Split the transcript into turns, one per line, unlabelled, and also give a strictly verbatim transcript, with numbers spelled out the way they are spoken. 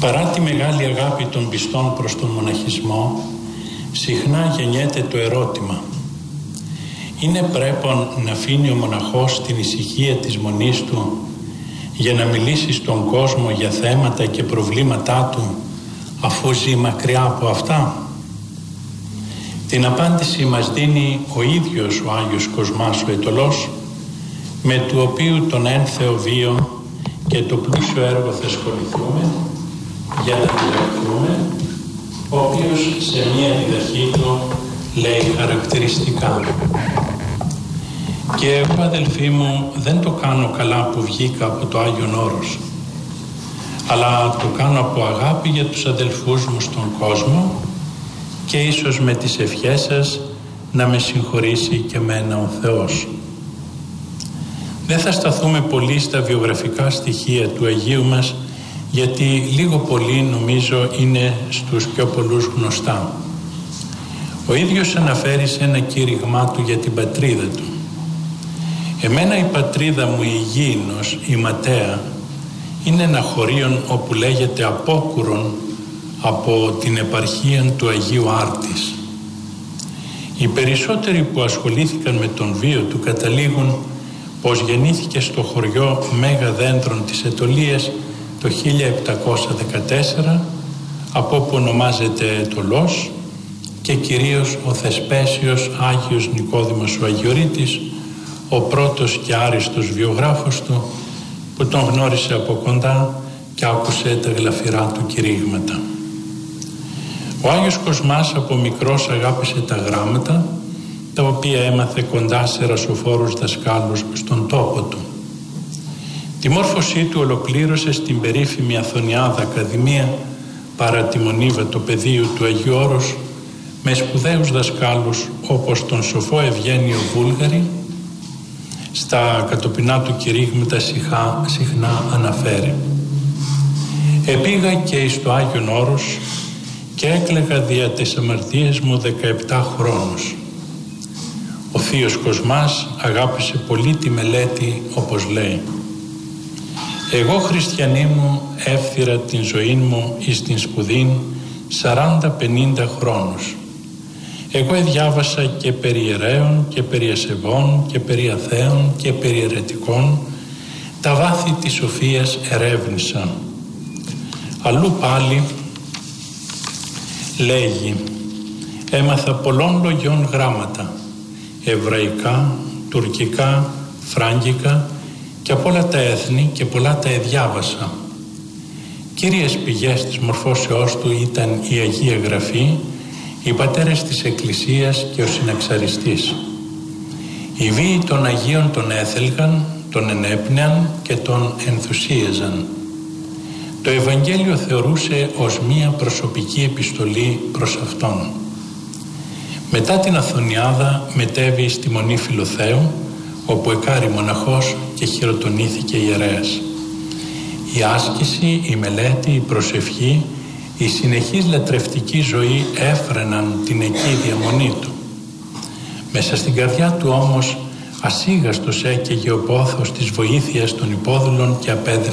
Παρά τη μεγάλη αγάπη των πιστών προς τον μοναχισμό, συχνά γεννιέται το ερώτημα: είναι πρέπον να αφήνει ο μοναχός την ησυχία της μονής του για να μιλήσει στον κόσμο για θέματα και προβλήματά του, αφού ζει μακριά από αυτά? Την απάντηση μας δίνει ο ίδιος ο Άγιος Κοσμάς ο Αιτωλός, με του οποίου τον ένθεο βίο και το πλούσιο έργο θα ασχοληθούμε για να διδαχθούμε, ο οποίος σε μία διδαχή του λέει χαρακτηριστικά: και εγώ, αδελφοί μου, δεν το κάνω καλά που βγήκα από το Άγιον Όρος, αλλά το κάνω από αγάπη για τους αδελφούς μου στον κόσμο και ίσως με τις ευχές σας να με συγχωρήσει και εμένα ο Θεός. Δεν θα σταθούμε πολύ στα βιογραφικά στοιχεία του Αγίου μας, γιατί λίγο πολύ νομίζω είναι στους πιο πολλούς γνωστά. Ο ίδιος αναφέρει σε ένα κήρυγμά του για την πατρίδα του: «Εμένα η πατρίδα μου η Γήινος, η Ματέα, είναι ένα χωρίον όπου λέγεται απόκουρον από την επαρχία του Αγίου Άρτης». Οι περισσότεροι που ασχολήθηκαν με τον βίο του καταλήγουν πως γεννήθηκε στο χωριό Μέγα Δέντρων της Αιτωλίας το χίλια επτακόσια δεκατέσσερα, από όπου ονομάζεται Αιτωλός, και κυρίως ο Θεσπέσιος Άγιος Νικόδημος ο Αγιορείτης, ο πρώτος και άριστος βιογράφος του, που τον γνώρισε από κοντά και άκουσε τα γλαφυρά του κηρύγματα. Ο Άγιος Κοσμάς από μικρός αγάπησε τα γράμματα, τα οποία έμαθε κοντά σε ρασοφόρους δασκάλους στον τόπο του. Τη μόρφωσή του ολοκλήρωσε στην περίφημη Αθωνιάδα Ακαδημία παρά τη Μονίβα του Παιδείου του Αγίου Όρους, με σπουδαίους δασκάλους όπως τον σοφό Ευγένιο Βούλγαρη, στα κατοπινά του κηρύγματα συχνά, συχνά αναφέρει: «Επήγα και εις το Άγιον Όρος και έκλαιγα δια τις αμαρτίες μου δεκαεπτά χρόνους». Ο θείος Κοσμάς αγάπησε πολύ τη μελέτη, όπως λέει: «Εγώ, χριστιανή μου, εύθυρα την ζωή μου εις την σπουδήν σαράντα πενήντα χρόνους. Εγώ εδιάβασα και περί ιερέων και περί ασεβών και περί αθέων και περί αιρετικών, τα βάθη της σοφίας ερεύνησα». Αλλού πάλι λέγει: «Έμαθα πολλών λογιών γράμματα, εβραϊκά, τουρκικά, φράγκικα και από όλα τα έθνη, και πολλά τα εδιάβασα. Κύριες πηγές της μορφώσεώς του ήταν η Αγία Γραφή, οι πατέρες της Εκκλησίας και ο συναξαριστής. Οι βίοι των Αγίων τον έθελγαν, τον ενέπνεαν και τον ενθουσίαζαν. Το Ευαγγέλιο θεωρούσε ως μία προσωπική επιστολή προς Αυτόν. Μετά την Αθωνιάδα μετέβη στη Μονή Φιλοθέου, όπου εκάρη μοναχός και χειροτονήθηκε ιερέας. Η άσκηση, η μελέτη, η προσευχή, η συνεχής λατρευτική ζωή έφρεναν την εκεί διαμονή του. Μέσα στην καρδιά του όμως ασίγαστος έκαιγε ο πόθος της βοήθειας των υπόδουλων και απέδευσε